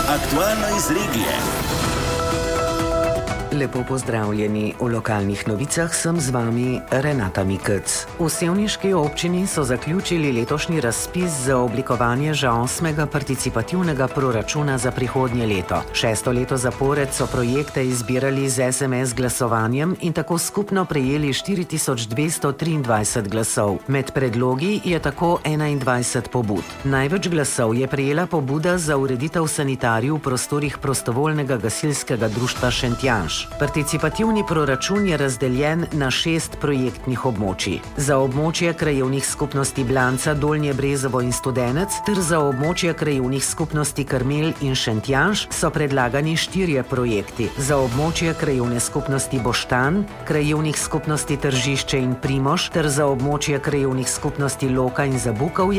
Aktualno iz regije. Lepo pozdravljeni. V lokalnih novicah sem z vami Renata Mikec. V sevniški občini so zaključili letošnji razpis za oblikovanje že 8. participativnega proračuna za prihodnje leto. 6. leto zapored so projekte izbirali z SMS glasovanjem in tako skupno prejeli 4223 glasov. Med predlogi je tako 21 pobud. Največ glasov je prejela pobuda za ureditev sanitarij v prostorih prostovoljnega gasilskega društva Šentjanž. Participativni proračun je razdeljen na 6 projektnih območij. Za območje krajevnih skupnosti Blanca, Dolnje Brezovo in Studenec ter za območje krajevnih skupnosti Karmel in Šentjanž so predlagani 4 projekti. Za območje krajevne skupnosti Boštanj, krajevnih skupnosti Tržišče in Primož ter za območje krajevnih skupnosti Loka in Zabukov